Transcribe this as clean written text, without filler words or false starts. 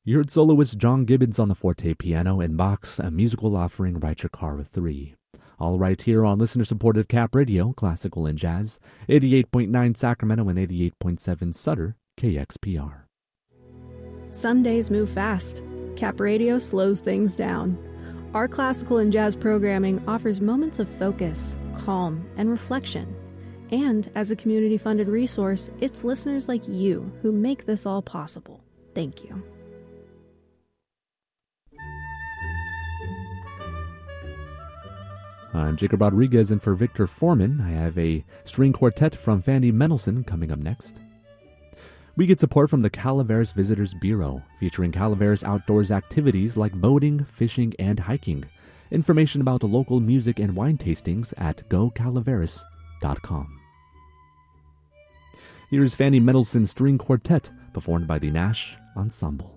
You heard soloist John Gibbons on the forte piano and Bach's A Musical Offering Reicherkara 3. All right here on listener-supported Cap Radio, Classical and Jazz, 88.9 Sacramento and 88.7 Sutter, KXPR. Some days move fast. Cap Radio slows things down. Our classical and jazz programming offers moments of focus, calm, and reflection. And as a community-funded resource, it's listeners like you who make this all possible. Thank you. I'm Jacob Rodriguez, and for Victor Foreman, I have a string quartet from Fanny Mendelssohn coming up next. We get support from the Calaveras Visitors Bureau, featuring Calaveras outdoors activities like boating, fishing, and hiking. Information about the local music and wine tastings at gocalaveras.com. Here's Fanny Mendelssohn's String Quartet, performed by the Nash Ensemble.